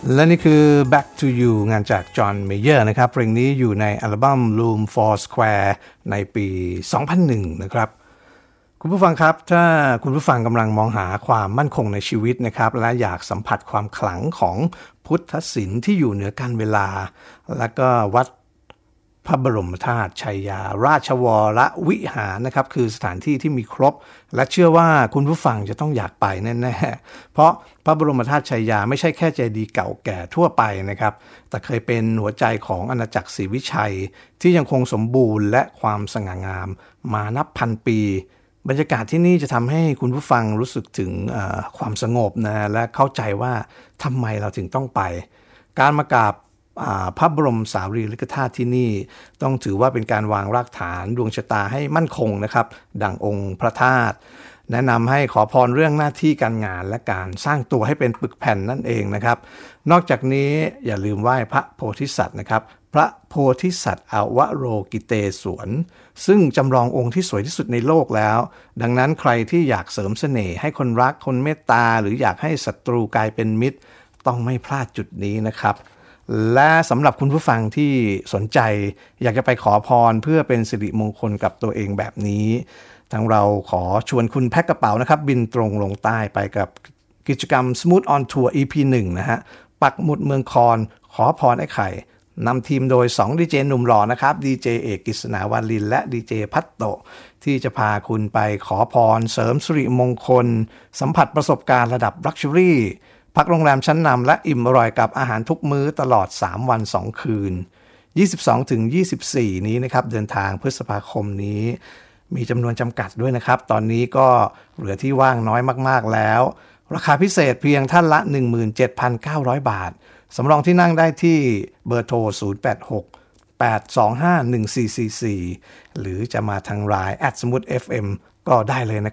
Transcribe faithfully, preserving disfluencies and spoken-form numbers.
และนี่คือ Back to You งานจากจอห์นเมเยอร์นะครับเพลงนี้อยู่ในอัลบั้ม Room for Square ในปี สองพันหนึ่ง นะครับคุณผู้ฟังครับถ้าคุณผู้ฟังกำลังมองหาความมั่นคงในชีวิตนะครับและอยากสัมผัสความขลังของพุทธศิลป์ที่อยู่เหนือการเวลาและก็วัดพระบรมธาตุชัยยาราชวรวิหารนะครับคือสถานที่ที่มีครบและเชื่อว่าคุณผู้ฟังจะต้องอยากไปแน่ๆเพราะพระบรมธาตุชัยยาไม่ใช่แค่เจดีย์เก่าแก่ทั่วไปนะครับแต่เคยเป็นหัวใจของอาณาจักรศรีวิชัยที่ยังคงสมบูรณ์และความสง่างามมานับพันปีบรรยากาศที่นี่จะทำให้คุณผู้ฟังรู้สึกถึงความสงบนะและเข้าใจว่าทำไมเราถึงต้องไปการมากราบพระบรมสารีริกธาตุที่นี่ต้องถือว่าเป็นการวางรากฐานดวงชะตาให้มั่นคงนะครับดังองค์พระธาตุแนะนำให้ขอพรเรื่องหน้าที่การงานและการสร้างตัวให้เป็นปึกแผ่นนั่นเองนะครับนอกจากนี้อย่าลืมไหว้พระโพธิสัตว์นะครับพระโพธิสัตว์อวโรกิเตศวรซึ่งจำลององค์ที่สวยที่สุดในโลกแล้วดังนั้นใครที่อยากเสริมเสน่ห์ให้คนรักคนเมตตาหรืออยากให้ศัตรูกลายเป็นมิตรต้องไม่พลาดจุดนี้นะครับและสำหรับคุณผู้ฟังที่สนใจอยากจะไปขอพรเพื่อเป็นสิริมงคลกับตัวเองแบบนี้ทางเราขอชวนคุณแพ็คกระเป๋านะครับบินตรงลงใต้ไปกับกิจกรรม Smooth on Tour อี พี หนึ่ง นะฮะปักหมุดเมืองคอนขอพรไอ้ไข่นำทีมโดยสองดีเจหนุ่มหล่อนะครับดีเจเอกกฤษณาวาลินและดีเจพัตโตที่จะพาคุณไปขอพรเสริมสิริมงคลสัมผัสประสบการณ์ระดับลักชัวรี่พักโรงแรมชั้นนำและอิ่มอร่อยกับอาหารทุกมื้อตลอดสามวันสองคืน ยี่สิบสองถึงยี่สิบสี่ นี้นะครับเดินทางพฤษภาคมนี้มีจำนวนจำกัดด้วยนะครับตอนนี้ก็เหลือที่ว่างน้อยมากๆแล้วราคาพิเศษเพียงท่านละ หนึ่งหมื่นเจ็ดพันเก้าร้อย บาทสำรองที่นั่งได้ที่เบอร์โทรศูนย์ แปด หก แปด สอง ห้า หนึ่ง สี่ สี่ สี่หรือจะมาทางไลน์ แอท สมูท เอฟ เอ็ม ก็ได้เลยนะครับ